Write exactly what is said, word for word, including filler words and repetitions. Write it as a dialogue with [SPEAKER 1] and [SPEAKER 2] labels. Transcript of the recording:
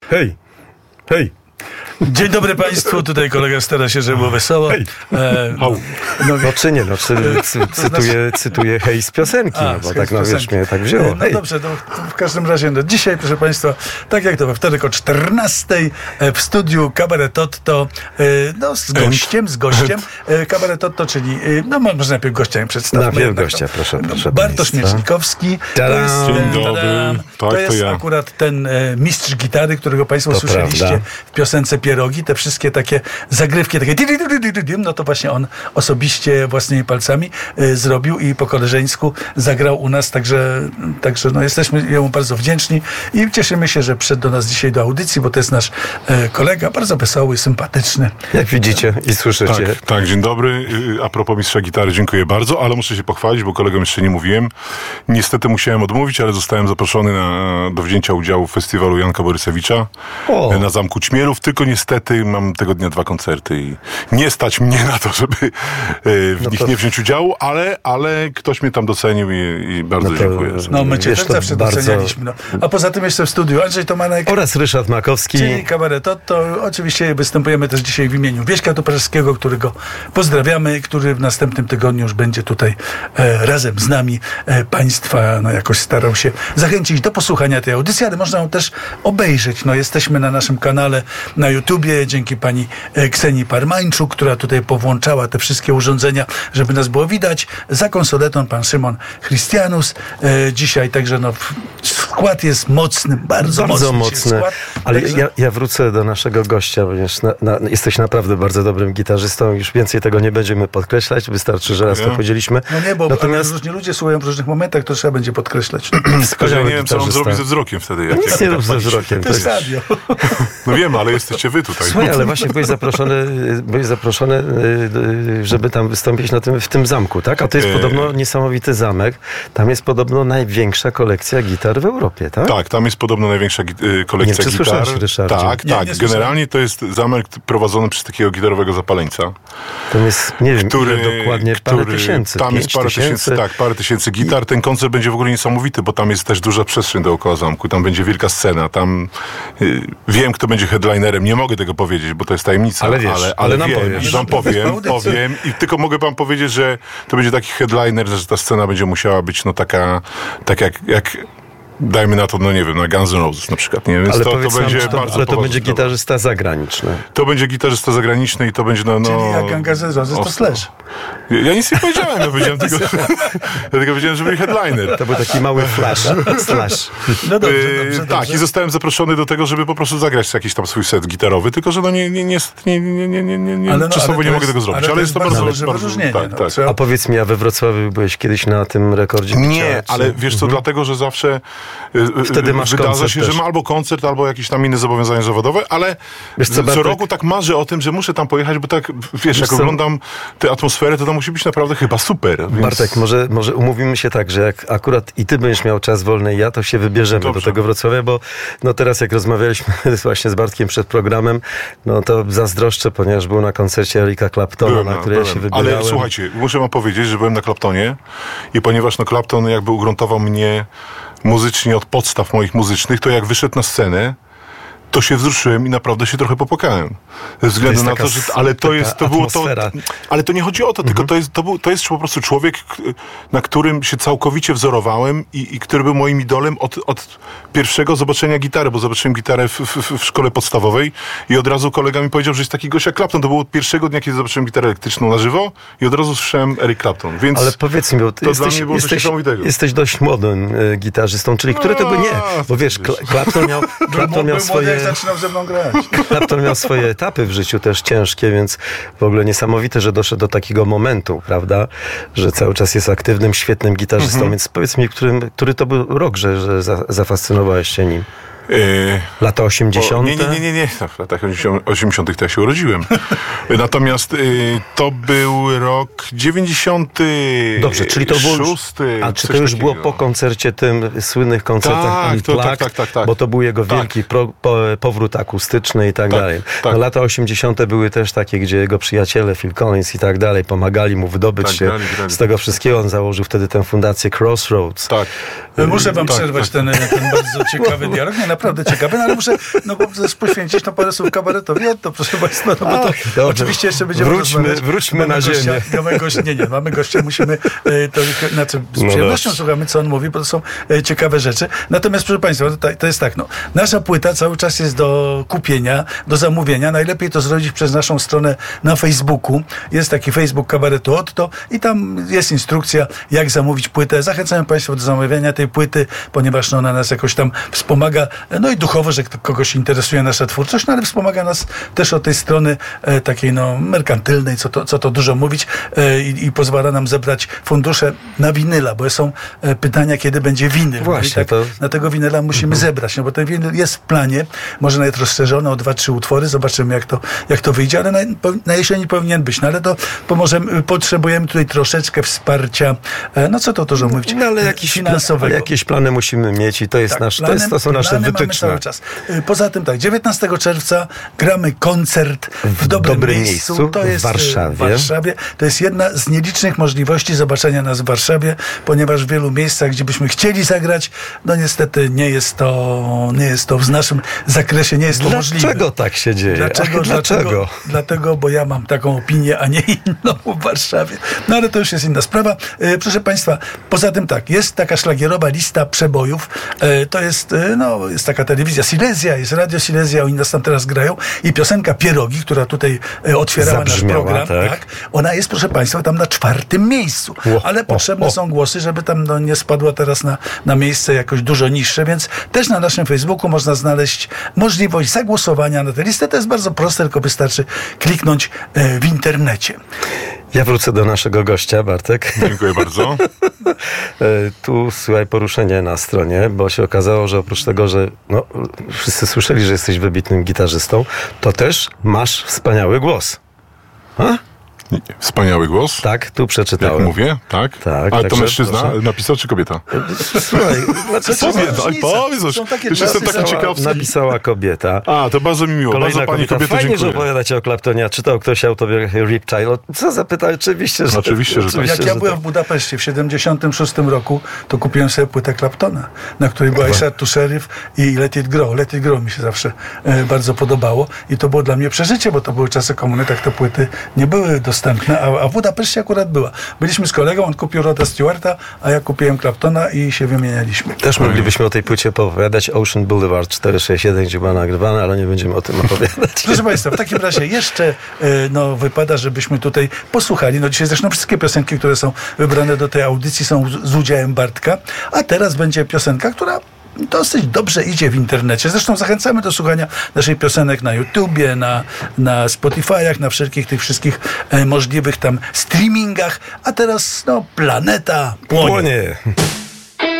[SPEAKER 1] Hej, hej.
[SPEAKER 2] Dzień dobry Państwu, tutaj kolega stara się, żeby było wesoło.
[SPEAKER 1] Hej.
[SPEAKER 2] E,
[SPEAKER 1] no,
[SPEAKER 2] no,
[SPEAKER 1] no czy nie, no cy, cy, cytuję, cytuję hej z piosenki,
[SPEAKER 2] A,
[SPEAKER 1] no, bo
[SPEAKER 2] z
[SPEAKER 1] tak no wiesz,
[SPEAKER 2] piosenki.
[SPEAKER 1] mnie tak wzięło.
[SPEAKER 2] No
[SPEAKER 1] Hej.
[SPEAKER 2] dobrze, to w każdym razie no, dzisiaj, proszę Państwa, tak jak to we wtorek o czternastej w studiu Cabaret Totto, e, no z gościem, z gościem, e, Cabaret Totto, czyli, e, no może najpierw gościa nie przedstawmy.
[SPEAKER 1] Najpierw
[SPEAKER 2] jednak,
[SPEAKER 1] gościa,
[SPEAKER 2] no,
[SPEAKER 1] proszę, proszę
[SPEAKER 2] Bartosz
[SPEAKER 1] państwa.
[SPEAKER 2] Miecznikowski.
[SPEAKER 1] Tadam.
[SPEAKER 2] To jest,
[SPEAKER 3] Dzień
[SPEAKER 2] e,
[SPEAKER 3] dobry.
[SPEAKER 2] tadam,
[SPEAKER 3] Tak,
[SPEAKER 2] to
[SPEAKER 3] to
[SPEAKER 2] jest
[SPEAKER 3] ja.
[SPEAKER 2] akurat ten e, mistrz gitary, którego Państwo
[SPEAKER 1] To
[SPEAKER 2] słyszeliście
[SPEAKER 1] prawda.
[SPEAKER 2] w piosence Pierogi, te wszystkie takie zagrywki, takie no to właśnie on osobiście własnymi palcami y, zrobił i po koleżeńsku zagrał u nas, także, także no, jesteśmy jemu bardzo wdzięczni i cieszymy się, że przyszedł do nas dzisiaj do audycji, bo to jest nasz y, kolega, bardzo wesoły, sympatyczny.
[SPEAKER 1] Jak widzicie i słyszycie.
[SPEAKER 3] Tak, tak, dzień dobry. Y, A propos mistrza gitary, dziękuję bardzo, ale muszę się pochwalić, bo kolegom jeszcze nie mówiłem. Niestety musiałem odmówić, ale zostałem zaproszony na, do wzięcia udziału w festiwalu Janka Borysewicza
[SPEAKER 1] O.
[SPEAKER 3] y, na Zamku Ćmielów, tylko niestety mam tego dnia dwa koncerty i nie stać mnie na to, żeby y, w
[SPEAKER 1] No
[SPEAKER 3] nich
[SPEAKER 1] to-
[SPEAKER 3] nie wziąć udziału, ale, ale ktoś mnie tam docenił i, i bardzo
[SPEAKER 1] No to-
[SPEAKER 3] dziękuję.
[SPEAKER 2] No my cię
[SPEAKER 1] Wiesz,
[SPEAKER 2] tak
[SPEAKER 1] to
[SPEAKER 2] zawsze
[SPEAKER 1] bardzo-
[SPEAKER 2] docenialiśmy. No. A poza tym jeszcze w studiu Andrzej Tomanek,
[SPEAKER 1] Oraz Ryszard Makowski.
[SPEAKER 2] czyli Cabaret Totto. Oczywiście występujemy też dzisiaj w imieniu Wieśka Tokarskiego, którego pozdrawiamy, który w następnym tygodniu już będzie tutaj e, razem z nami e, Państwa no, jakoś starał się zachęcić do posłuchania tej audycji, ale można ją też obejrzeć. No, jesteśmy na naszym kanale na YouTubie, dzięki pani e, Ksenii Parmańczuk, która tutaj powłączała te wszystkie urządzenia, żeby nas było widać. Za konsoletą pan Szymon Christianus e, dzisiaj, także no, w- skład jest mocny, bardzo,
[SPEAKER 1] Bardzo
[SPEAKER 2] mocny.
[SPEAKER 1] mocne.
[SPEAKER 2] Skład,
[SPEAKER 1] Ale
[SPEAKER 2] także-
[SPEAKER 1] ja, ja wrócę do naszego gościa, ponieważ na, na, jesteś naprawdę bardzo dobrym gitarzystą. Już więcej tego nie będziemy podkreślać. Wystarczy, że raz to
[SPEAKER 3] Dziękuję.
[SPEAKER 1] powiedzieliśmy.
[SPEAKER 2] No nie, bo
[SPEAKER 1] Natomiast
[SPEAKER 2] różni ludzie słuchają w różnych momentach, to trzeba będzie podkreślać.
[SPEAKER 3] Tylko, że ja
[SPEAKER 1] wspaniały
[SPEAKER 3] nie wiem, co mam
[SPEAKER 1] gitarzysta.
[SPEAKER 3] zrobić ze wzrokiem wtedy. Jak,
[SPEAKER 1] Nic
[SPEAKER 3] jak
[SPEAKER 1] nie
[SPEAKER 3] tak
[SPEAKER 1] rób ze
[SPEAKER 3] patrzę.
[SPEAKER 1] wzrokiem.
[SPEAKER 2] To jest radio.
[SPEAKER 3] No wiem, ale jesteście wy tutaj.
[SPEAKER 1] Słuchaj, ale właśnie byłeś zaproszony, byłeś zaproszony, y, y, żeby tam wystąpić na tym, w tym zamku, tak? A to jest
[SPEAKER 3] E.
[SPEAKER 1] podobno niesamowity zamek. Tam jest podobno największa kolekcja gitar w Europie, tak?
[SPEAKER 3] Tak, tam jest podobno największa gi- y,
[SPEAKER 1] Nie
[SPEAKER 3] kolekcja
[SPEAKER 1] wiem, czy
[SPEAKER 3] gitar.
[SPEAKER 1] słyszałeś, Ryszardzie?
[SPEAKER 3] Tak,
[SPEAKER 2] Nie,
[SPEAKER 3] tak.
[SPEAKER 2] nie słyszałem.
[SPEAKER 3] Generalnie to jest zamek prowadzony przez takiego gitarowego zapaleńca,
[SPEAKER 1] Tam jest, nie wiem,
[SPEAKER 3] który
[SPEAKER 1] ile dokładnie, parę
[SPEAKER 3] który-
[SPEAKER 1] tysięcy.
[SPEAKER 3] Tam jest
[SPEAKER 1] pięć
[SPEAKER 3] parę tysięcy, tak, parę tysięcy gitar. Ten koncert będzie w ogóle niesamowity, bo tam jest też duża przestrzeń dookoła zamku. Tam będzie wielka scena. Tam y, wiem, kto będzie headlinerem. Nie mogę tego powiedzieć, bo to jest tajemnica.
[SPEAKER 1] Ale wiesz,
[SPEAKER 3] ale,
[SPEAKER 1] ale
[SPEAKER 3] ale
[SPEAKER 1] nam
[SPEAKER 3] wiem,
[SPEAKER 1] powiesz.
[SPEAKER 3] i wam powiem, powiem. I tylko mogę wam powiedzieć, że to będzie taki headliner, że ta scena będzie musiała być no taka, tak jak, jak dajmy na to, no nie wiem, na Guns N' Roses na przykład, nie? Więc
[SPEAKER 1] Ale
[SPEAKER 3] to, to
[SPEAKER 1] powiedz nam,
[SPEAKER 3] będzie
[SPEAKER 1] czy to,
[SPEAKER 3] bardzo
[SPEAKER 1] ale to
[SPEAKER 3] poważna
[SPEAKER 1] będzie
[SPEAKER 3] sprawa.
[SPEAKER 1] gitarzysta zagraniczny.
[SPEAKER 3] To będzie gitarzysta zagraniczny i to będzie no... no
[SPEAKER 2] Czyli jak Guns N' Roses, to
[SPEAKER 3] ostro.
[SPEAKER 2] Slash.
[SPEAKER 3] Ja, ja nic nie powiedziałem, ja powiedziałem tylko, ja tylko powiedziałem, że był headliner.
[SPEAKER 1] To był taki mały flash. slash.
[SPEAKER 2] No dobrze,
[SPEAKER 3] Yy,
[SPEAKER 2] dobrze,
[SPEAKER 3] tak,
[SPEAKER 2] dobrze.
[SPEAKER 3] i zostałem zaproszony do tego, żeby po prostu zagrać jakiś tam swój set gitarowy, tylko że no nie, nie, nie, nie, nie, nie, nie, nie, nie
[SPEAKER 2] Ale no,
[SPEAKER 3] czasowo
[SPEAKER 2] ale to
[SPEAKER 3] nie mogę
[SPEAKER 2] jest-
[SPEAKER 3] tego zrobić,
[SPEAKER 2] ale
[SPEAKER 3] ale,
[SPEAKER 2] to
[SPEAKER 3] jest to
[SPEAKER 2] jest
[SPEAKER 3] bardzo,
[SPEAKER 2] bardzo duże
[SPEAKER 3] bardzo,
[SPEAKER 2] wyróżnienie,
[SPEAKER 3] tak,
[SPEAKER 2] no,
[SPEAKER 3] tak.
[SPEAKER 2] trzeba-
[SPEAKER 1] A powiedz mi, a we Wrocławiu byłeś kiedyś na tym rekordzie
[SPEAKER 3] Nie,
[SPEAKER 1] bicia, czy-
[SPEAKER 3] ale wiesz co, dlatego, że zawsze y,
[SPEAKER 1] Wtedy masz
[SPEAKER 3] wydarza
[SPEAKER 1] koncert
[SPEAKER 3] się,
[SPEAKER 1] też.
[SPEAKER 3] że ma albo koncert, albo jakieś tam inne zobowiązania zawodowe, ale
[SPEAKER 1] Wiesz co,
[SPEAKER 3] co
[SPEAKER 1] Bartek?
[SPEAKER 3] roku tak marzę o tym, że muszę tam pojechać, bo tak, wiesz, jak
[SPEAKER 1] co?
[SPEAKER 3] oglądam tę atmosferę, to to musi być naprawdę chyba super. Więc...
[SPEAKER 1] Bartek, może, może umówimy się tak, że jak akurat i ty będziesz miał czas wolny i ja, to się wybierzemy
[SPEAKER 3] Dobrze.
[SPEAKER 1] do tego Wrocławia, bo no teraz jak rozmawialiśmy właśnie z Bartkiem przed programem, no to zazdroszczę, ponieważ był na koncercie Erika Claptona,
[SPEAKER 3] Byłem,
[SPEAKER 1] na
[SPEAKER 3] no,
[SPEAKER 1] który ja
[SPEAKER 3] byłem.
[SPEAKER 1] się wybierałem.
[SPEAKER 3] Ale słuchajcie, muszę wam powiedzieć, że byłem na Claptonie i ponieważ no Clapton jakby ugruntował mnie muzycznie od podstaw moich muzycznych, to jak wyszedł na scenę, to się wzruszyłem i naprawdę się trochę popłakałem. Ze względu
[SPEAKER 1] jest
[SPEAKER 3] na
[SPEAKER 1] taka
[SPEAKER 3] to, że...
[SPEAKER 1] s-
[SPEAKER 3] Ale to
[SPEAKER 1] taka
[SPEAKER 3] jest, to było to...
[SPEAKER 1] atmosfera.
[SPEAKER 3] Ale to nie chodzi o to, tylko to jest, to, był, to jest po prostu człowiek, k- na którym się całkowicie wzorowałem i, i który był moim idolem od, od pierwszego zobaczenia gitary, bo zobaczyłem gitarę w, w, w szkole podstawowej i od razu kolega mi powiedział, że jest taki gość jak Clapton. To było od pierwszego dnia, kiedy zobaczyłem gitarę elektryczną na żywo i od razu słyszałem Eric Clapton, więc...
[SPEAKER 1] Ale powiedz mi, bo ty
[SPEAKER 3] to dla
[SPEAKER 1] jesteś,
[SPEAKER 3] mnie było coś
[SPEAKER 1] jesteś,
[SPEAKER 3] niesamowitego.
[SPEAKER 1] jesteś dość młodym y, gitarzystą, czyli który to by nie, bo wiesz, Kla- Clapton miał, Clapton
[SPEAKER 2] Był
[SPEAKER 1] miał
[SPEAKER 2] młody,
[SPEAKER 1] swoje...
[SPEAKER 2] jak zaczynał ze mną grać.
[SPEAKER 1] Clapton miał swoje etapy w życiu też ciężkie, więc w ogóle niesamowite, że doszedł do takiego momentu, prawda, że cały czas jest aktywnym, świetnym gitarzystą,
[SPEAKER 3] Mhm.
[SPEAKER 1] więc powiedz mi, którym, który to był rok, że, że za, zafascynowałeś się nim?
[SPEAKER 3] Yy,
[SPEAKER 1] Lata
[SPEAKER 3] bo,
[SPEAKER 1] osiemdziesiąte?
[SPEAKER 3] nie, nie, nie, nie, nie. W latach osiemdziesiątych to ja się urodziłem. Natomiast yy, to był rok dziewięćdziesiąty
[SPEAKER 1] Dobrze, czyli to było już,
[SPEAKER 3] szósty,
[SPEAKER 1] a czy to
[SPEAKER 3] coś
[SPEAKER 1] już było
[SPEAKER 3] takiego.
[SPEAKER 1] po koncercie tym słynnych koncertach
[SPEAKER 3] Tak, to-
[SPEAKER 1] Unplugged,
[SPEAKER 3] tak, tak, tak, tak.
[SPEAKER 1] bo to był jego
[SPEAKER 3] Tak.
[SPEAKER 1] wielki pro, po, powrót akustyczny i tak,
[SPEAKER 3] Tak,
[SPEAKER 1] dalej.
[SPEAKER 3] tak.
[SPEAKER 1] No, lata osiemdziesiąte były też takie, gdzie jego przyjaciele Phil Collins i tak dalej pomagali mu wydobyć
[SPEAKER 3] Tak,
[SPEAKER 1] się
[SPEAKER 3] grali, grali.
[SPEAKER 1] z tego wszystkiego. On założył wtedy tę fundację Crossroads.
[SPEAKER 3] Tak.
[SPEAKER 2] Muszę wam
[SPEAKER 3] Tak,
[SPEAKER 2] przerwać
[SPEAKER 3] tak.
[SPEAKER 2] ten, ten bardzo ciekawy dialog. Nie, naprawdę ciekawe, no ale muszę no, bo też poświęcić no, parę słów kabaretowi, to proszę Państwa, no bo to
[SPEAKER 1] Ach, dobrze.
[SPEAKER 2] oczywiście jeszcze będziemy
[SPEAKER 1] Wróćmy-
[SPEAKER 2] rozmawiać.
[SPEAKER 1] wróćmy
[SPEAKER 2] Mamy
[SPEAKER 1] na
[SPEAKER 2] gościa,
[SPEAKER 1] ziemię.
[SPEAKER 2] Mamy gościa, nie, nie, mamy gościa, musimy e, to, znaczy, z
[SPEAKER 1] No
[SPEAKER 2] przyjemnością
[SPEAKER 1] dobrze.
[SPEAKER 2] słuchamy, co on mówi, bo to są e, ciekawe rzeczy. Natomiast, proszę Państwa, to, to jest tak, no, nasza płyta cały czas jest do kupienia, do zamówienia. Najlepiej to zrobić przez naszą stronę na Facebooku. Jest taki Facebook Kabaretu Otto i tam jest instrukcja, jak zamówić płytę. Zachęcamy Państwa do zamawiania tej płyty, ponieważ no, ona nas jakoś tam wspomaga, no i duchowo, że kto- kogoś interesuje nasza twórczość, no ale wspomaga nas też od tej strony e, takiej no, merkantylnej, co to, co to dużo mówić e, i, i pozwala nam zebrać fundusze na winyla, bo są e, pytania, kiedy będzie winyl.
[SPEAKER 1] Właśnie,
[SPEAKER 2] no i tak
[SPEAKER 1] to-
[SPEAKER 2] na tego winyla musimy zebrać, no bo ten winyl jest w planie, może nawet rozszerzony o dwa, trzy utwory, zobaczymy jak to, jak to wyjdzie, ale na, po- na jesieni powinien być, no ale to pomożemy, potrzebujemy tutaj troszeczkę wsparcia, e, no co to dużo mówić,
[SPEAKER 1] No ale jakiś
[SPEAKER 2] finansowego.
[SPEAKER 1] ale jakieś plany musimy mieć i to jest
[SPEAKER 2] Tak,
[SPEAKER 1] nasz, to,
[SPEAKER 2] plany-
[SPEAKER 1] jest, to są nasze
[SPEAKER 2] plany mamy
[SPEAKER 1] wytyczne.
[SPEAKER 2] cały czas. Y, Poza tym tak, dziewiętnastego czerwca gramy koncert w dobrym,
[SPEAKER 1] dobrym
[SPEAKER 2] miejscu.
[SPEAKER 1] miejscu,
[SPEAKER 2] To
[SPEAKER 1] w
[SPEAKER 2] jest y,
[SPEAKER 1] Warszawie.
[SPEAKER 2] w Warszawie. To jest jedna z nielicznych możliwości zobaczenia nas w Warszawie, ponieważ w wielu miejscach, gdzie byśmy chcieli zagrać, no niestety nie jest to, nie jest to w naszym zakresie, nie jest to możliwe.
[SPEAKER 1] Dlaczego tak się dzieje?
[SPEAKER 2] Dlaczego?
[SPEAKER 1] Ach, dlaczego?
[SPEAKER 2] Dlaczego? Dlatego, bo ja mam taką opinię, a nie inną w Warszawie. No ale to już jest inna sprawa. E, proszę Państwa, poza tym tak, jest taka szlagierowa lista przebojów. E, to jest, e, no, jest taka telewizja Silesia, jest radio Silesia, oni nas tam teraz grają i piosenka Pierogi, która tutaj e, otwierała
[SPEAKER 1] Zabrzmiała,
[SPEAKER 2] nasz program,
[SPEAKER 1] tak.
[SPEAKER 2] ona jest, proszę Państwa, tam na czwartym miejscu.
[SPEAKER 1] O,
[SPEAKER 2] ale
[SPEAKER 1] o,
[SPEAKER 2] potrzebne
[SPEAKER 1] o.
[SPEAKER 2] są głosy, żeby tam no, nie spadła teraz na, na miejsce jakoś dużo niższe, więc też na naszym Facebooku można znaleźć możliwość zagłosowania na tę listę. To jest bardzo proste, tylko wystarczy kliknąć e, w internecie.
[SPEAKER 1] Ja wrócę do naszego gościa, Bartek.
[SPEAKER 3] Dziękuję bardzo.
[SPEAKER 1] E, Tu, słuchaj, poruszenie na stronie, bo się okazało, że oprócz tego, że no, wszyscy słyszeli, że jesteś wybitnym gitarzystą, to też masz wspaniały głos. A?
[SPEAKER 3] Wspaniały głos.
[SPEAKER 1] Tak, tu
[SPEAKER 3] Jak
[SPEAKER 1] przeczytałem.
[SPEAKER 3] mówię, tak?
[SPEAKER 1] Tak,
[SPEAKER 3] Ale to
[SPEAKER 1] także
[SPEAKER 3] mężczyzna
[SPEAKER 1] proszę.
[SPEAKER 3] napisał czy kobieta?
[SPEAKER 1] Słuchaj, napisała,
[SPEAKER 3] Powiedz, ale
[SPEAKER 2] różnica.
[SPEAKER 3] powiedz, już,
[SPEAKER 2] Są takie
[SPEAKER 3] już jestem
[SPEAKER 2] czasy,
[SPEAKER 3] taki
[SPEAKER 2] są-
[SPEAKER 3] ciekawski.
[SPEAKER 1] napisała kobieta.
[SPEAKER 3] A, to bardzo mi miło.
[SPEAKER 1] Kolejna
[SPEAKER 3] Bardzo pani
[SPEAKER 1] kobieta.
[SPEAKER 3] kobieta,
[SPEAKER 1] Fajnie, że
[SPEAKER 3] dziękuję.
[SPEAKER 1] opowiadacie o Claptonie. A czytał ktoś autor Rip Child? Co zapytał? Oczywiście, że
[SPEAKER 3] Oczywiście, że tak.
[SPEAKER 2] Jak ja
[SPEAKER 1] że
[SPEAKER 2] byłem w Budapeszcie w siedemdziesiątym szóstym roku, to kupiłem sobie płytę Claptona, na której była I Shot to Sheriff i Let It Grow. Let It Grow mi się zawsze e, bardzo podobało i to było dla mnie przeżycie, bo to były czasy komuny, tak te płyty nie były dostępne, a, a w Budapeszcie akurat była. Byliśmy z kolegą, on kupił Roda Stewarta, a ja kupiłem Claptona i się wymienialiśmy.
[SPEAKER 1] Też moglibyśmy o tej płycie opowiadać. Ocean Boulevard czterysta sześćdziesiąt jeden, gdzie była nagrywana, ale nie będziemy o tym opowiadać.
[SPEAKER 2] Proszę Państwa, w takim razie jeszcze e, no, wypada, żebyśmy tutaj posłuchali. No dzisiaj zresztą wszystkie piosenki, które są wybrane do tej audycji są z, z udziałem Bartka, a teraz będzie piosenka, która dosyć dobrze idzie w internecie. Zresztą zachęcamy do słuchania naszych piosenek na YouTubie, na, na Spotify'ach, na wszelkich tych wszystkich e, możliwych tam streamingach. A teraz, no, planeta płonie.
[SPEAKER 1] Płonie.